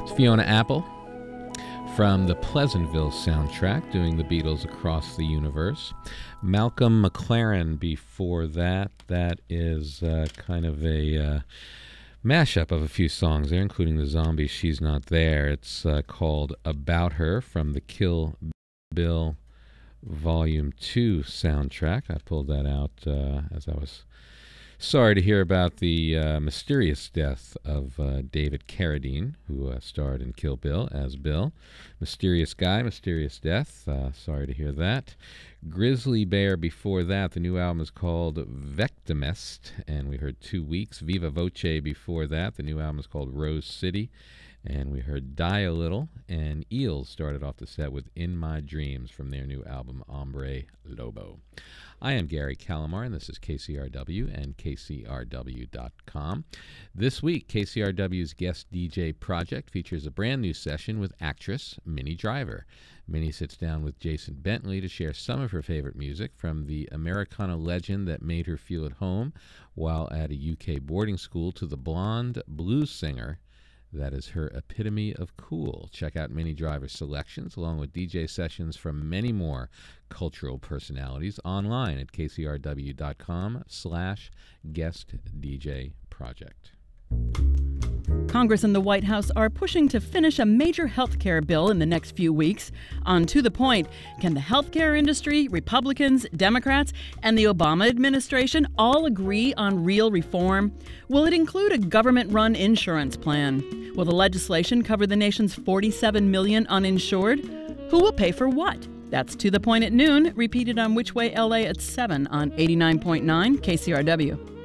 It's Fiona Apple from the Pleasantville soundtrack, doing the Beatles Across the Universe. Malcolm McLaren before that. That is kind of a mashup of a few songs there, including the Zombies' She's Not There. It's called About Her from the Kill Bill Volume 2 soundtrack. I pulled that out as I was sorry to hear about the mysterious death of David Carradine, who starred in Kill Bill as Bill. Mysterious guy, mysterious death. Sorry to hear that. Grizzly Bear before that. The new album is called Vectimest, and we heard 2 weeks. Viva Voce before that. The new album is called Rose City, and we heard Die a Little. And Eels started off the set with In My Dreams from their new album Hombre Lobo. I am Gary Calamar, and this is KCRW and KCRW.com. This week, KCRW's Guest DJ Project features a brand new session with actress Minnie Driver. Minnie sits down with Jason Bentley to share some of her favorite music, from the Americana legend that made her feel at home while at a UK boarding school to the blonde blues singer that is her epitome of cool. Check out Minnie Driver's selections, along with DJ sessions from many more cultural personalities, online at kcrw.com/guestdjproject. Congress and the White House are pushing to finish a major health care bill in the next few weeks. On To the Point, can the health care industry, Republicans, Democrats, and the Obama administration all agree on real reform? Will it include a government-run insurance plan? Will the legislation cover the nation's 47 million uninsured? Who will pay for what? That's To the Point at noon, repeated on Which Way LA at 7 on 89.9 KCRW.